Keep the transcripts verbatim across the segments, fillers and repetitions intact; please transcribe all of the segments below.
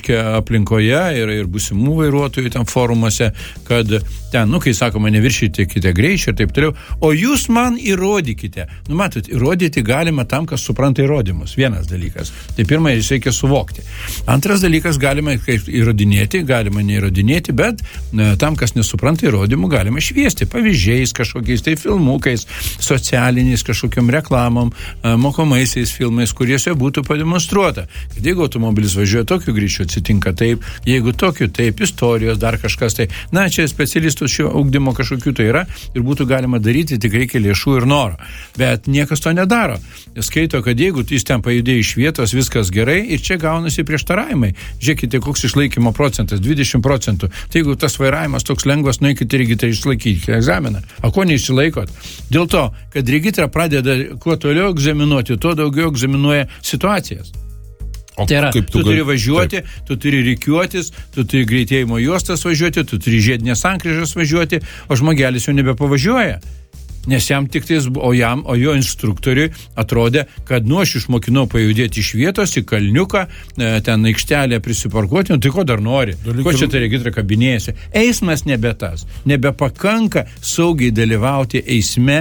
reiškia, aplinkoje ir, ir būsimų vairuotojų ten forumuose, kad ten, nu, kai sakoma, neviršykite greičio ir taip toliau, o jūs man įrodykite. Nu, matot, įrodyti galima tam, kas supranta įrodymus. Vienas dalykas. Tai pirma, jis reikia suvokti. Antras dalykas, galima kaip įrodinėti, galima neįrodinėti, bet ne, tam, kas nesupranta įrodymų, galima šviesti pavyzdžiais, kažkokiais tai filmukais, socialiniais, kažkokiam reklamom, mokomaisiais filmais, kuriuose būtų pademonstruota, kad jeigu automobilis važiuoja tokiu greičiu, atsitinka taip, jeigu tokiu taip, istorijos, dar kažkas tai, na, čia specialistų šio ugdymo kažkokių tai yra ir būtų galima daryti, tik reikia lėšų ir noro. Bet niekas to nedaro. Skaito, kad jeigu jis ten pajudėjo iš vietos, viskas gerai ir čia gaunasi prieštaravimai. Žiūrėkite, koks išlaikymo procentas, dvidešimt procentų. Tai jeigu tas vairavimas toks lengvas, nueikite regitra išlaikyti egzaminą. O ko neišsilaikot? Dėl to, kad regitra pradeda kuo toliau egzaminuoti, tuo daugiau egzaminuoja situacijas. O tai yra, tu, tu turi gali... važiuoti, taip. Tu turi rikiuotis, tu turi greitėjimo juostas važiuoti, tu turi žiedinės sankryžas važiuoti, o žmogelis jau nebepavažiuoja. Nes jam tik tais, o jam, o jo instruktoriui atrodė, kad nu aš išmokinau pajudėti iš vietos į kalniuką, ten aikštelę prisiparkuoti, nu tai ko dar nori? Dalyk... Ko čia tai regitra kabinėjasi? Eismas nebe tas. Nebepakanka saugiai dalyvauti eisme,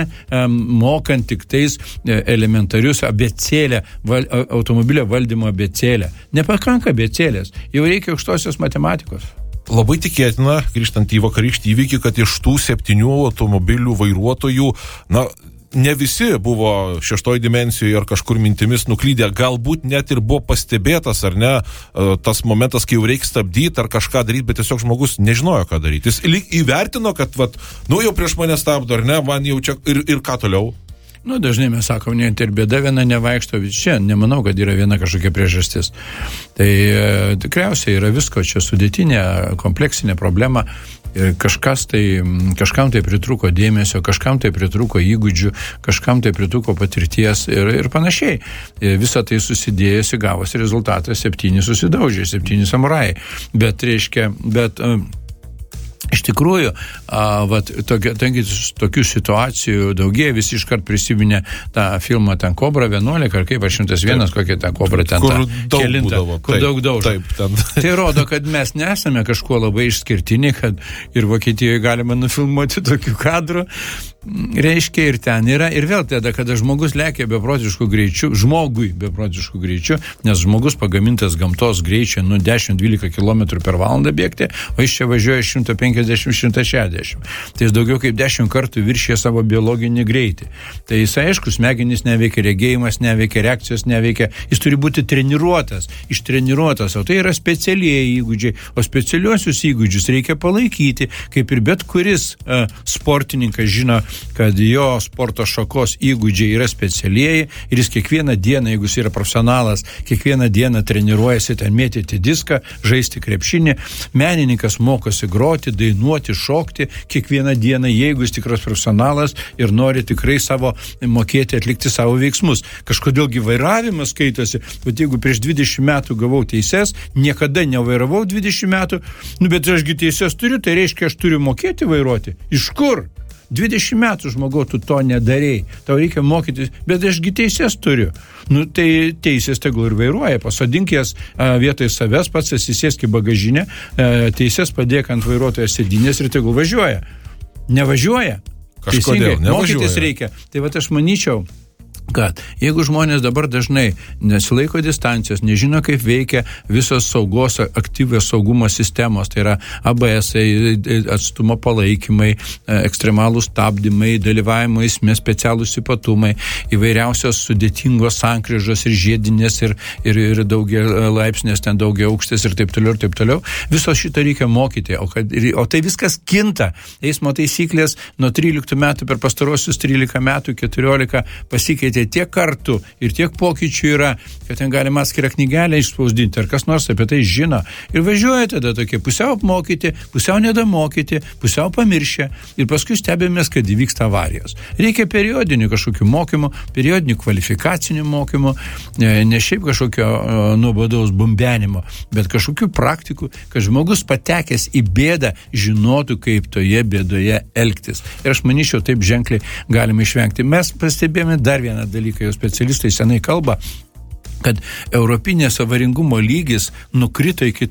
mokant tik tais elementarius abėcėlę, val, automobilio valdymo abėcėlę. Nepakanka abėcėlės. Jau reikia aukštosios matematikos. Labai tikėtina, grįžtant į vakarykštį įvykį, kad iš tų septynių automobilių vairuotojų, na, ne visi buvo šeštoj dimensijoje ar kažkur mintimis nuklydę, galbūt net ir buvo pastebėtas, ar ne, tas momentas, kai jau reikia stabdyti ar kažką daryti, bet tiesiog žmogus nežinojo, ką daryti. Jis lyg įvertino, kad, vat, nu jau prieš mane stabdo, ar ne, man jau čia ir, ir ką toliau. Nu, dažnai mes sakom, net ir bėda viena nevaikšto, čia nemanau, kad yra viena kažkokia priežastis. Tai e, tikriausiai yra visko, čia sudėtinė, kompleksinė problema. Ir kažkas tai, kažkam tai pritruko dėmesio, kažkam tai pritruko įgūdžių, kažkam tai pritruko patirties ir, ir panašiai. Ir visą tai susidėjusi gavosi rezultatas septyni susidaužė, septyni samurajai. Bet, reiškia, bet... Iš tikrųjų, a, vat, tokia, tengi, tokių situacijų daugėja, visi iškart prisiminė tą filmą ten Kobra vienuolika, ar kaip, ar šimtas vienas, kokia ta Kobra ten kur ta daug kelinta, būdavo, kur taip, daug daužo. Taip, ten. Tai rodo, kad mes nesame kažkuo labai išskirtiniai, kad ir Vokietijoje galima nufilmuoti tokių kadrų, reiškia ir ten yra, ir vėl tada, kada žmogus lekia beprotiškų greičių, žmogui beprotiškų greičių, nes žmogus pagamintas gamtos greičio nu dešimt dvylika kilometrų per valandą bėgti, o jis čia važiuoja šimtas penkiasdešimt šimtas šešiasdešimt. Tai jis daugiau kaip dešimt kartų viršė savo biologinį greitį. Tai jis aišku, smegenys neveikia, regėjimas neveikia, reakcijos neveikia, jis turi būti treniruotas, ištreniruotas, o tai yra specialieji įgūdžiai, o specialiuosius įgūdžius reikia palaikyti, kaip ir bet kuris uh, sportininkas žino, kad jo sporto šakos įgūdžiai yra specialieji ir jis kiekvieną dieną, jeigu jis yra profesionalas, kiekvieną dieną treniruojasi ten mėtyti diską, žaisti krepšinį, menininkas mokosi groti, dainuoti, šokti kiekvieną dieną, jeigu jis tikras profesionalas ir nori tikrai savo mokėti atlikti savo veiksmus. Kažkodėlgi vairavimas skaitosi, bet jeigu prieš dvidešimt metų gavau teises, niekada nevairavau dvidešimt metų, nu bet ašgi teises turiu, tai reiškia, aš turiu mokėti vairuoti. Iš kur? dvidešimt metų žmogau, tu to nedarei. Tau reikia mokytis, bet ašgi teisės turiu. Nu, tai teisės tegul ir vairuoja. Pasodink jas a, vietoj savęs, pats atsisėsk į bagažinę, a, teisės padėk ant vairuotojo sėdynės ir tegul važiuoja. Nevažiuoja. Kažkodėl Teisingai, nevažiuoja. mokytis reikia. Tai vat aš manyčiau, kad jeigu žmonės dabar dažnai nesilaiko distancijos, nežino, kaip veikia visos saugos, aktyvios saugumo sistemos, tai yra A B S, atstumo palaikymai, ekstremalūs stabdymai, dalyvavimo eisme, specialūs ypatumai, įvairiausios sudėtingos sankryžos ir žiedinės ir, ir, ir daugia laipsnės, ten daugia aukštės ir taip toliau ir taip toliau. Viso šito reikia mokyti, o, kad, o tai viskas kinta. Eismo taisyklės nuo tryliktų metų per pastarosius trylika metų, keturiolika pasikeitė tiek kartų ir tiek pokyčių yra, kad ten galima atskirą knygelę išspausdinti, ar kas nors apie tai žino. Ir važiuoja tada tokie pusiau apmokyti, pusiau nedamokyti, pusiau pamiršę ir paskui stebėmės, kad įvyksta avarijos. Reikia periodinių kažkokių mokymų, periodinių kvalifikacinių mokymų, ne šiaip kažkokio nuobodaus bumbenimo, bet kažkokių praktikų, kad žmogus patekęs į bėdą žinotų, kaip toje bėdoje elgtis. Ir aš manyčiau, taip ženkliai galime išvengti. Mes pastebėjome dar vieną dalyką, jau specialistai senai kalba, kad europinės avaringumo lygis nukrito iki